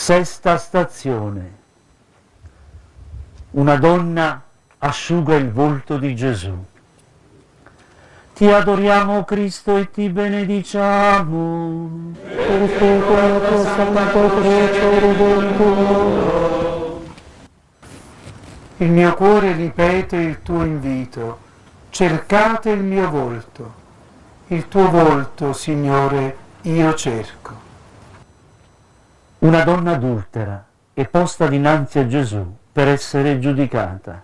Sesta stazione. Una donna asciuga il volto di Gesù. Ti adoriamo, Cristo, e ti benediciamo. Il mio cuore ripete il tuo invito. Cercate il mio volto. Il tuo volto, Signore, io cerco. Una donna adultera è posta dinanzi a Gesù per essere giudicata.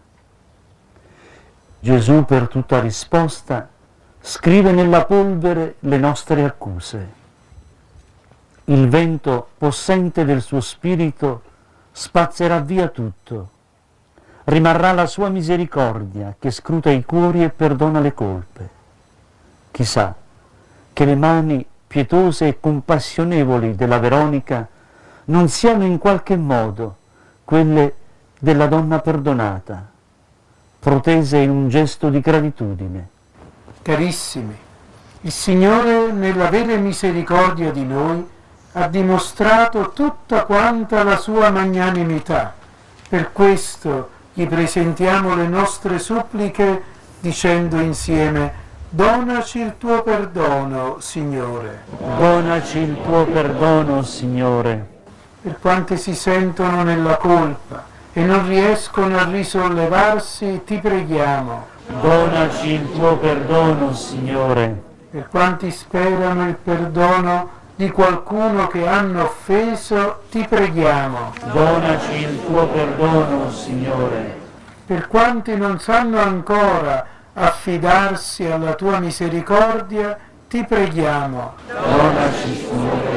Gesù, per tutta risposta, scrive nella polvere le nostre accuse. Il vento possente del suo spirito spazzerà via tutto. Rimarrà la sua misericordia che scruta i cuori e perdona le colpe. Chissà che le mani pietose e compassionevoli della Veronica non siano in qualche modo quelle della donna perdonata, protese in un gesto di gratitudine. Carissimi, il Signore nell'avere misericordia di noi ha dimostrato tutta quanta la sua magnanimità. Per questo gli presentiamo le nostre suppliche dicendo insieme: donaci il tuo perdono, Signore. Donaci il tuo perdono, Signore. Per quanti si sentono nella colpa e non riescono a risollevarsi, ti preghiamo. Donaci il tuo perdono, Signore. Per quanti sperano il perdono di qualcuno che hanno offeso, ti preghiamo. Donaci il tuo perdono, Signore. Per quanti non sanno ancora affidarsi alla tua misericordia, ti preghiamo. Donaci, Signore,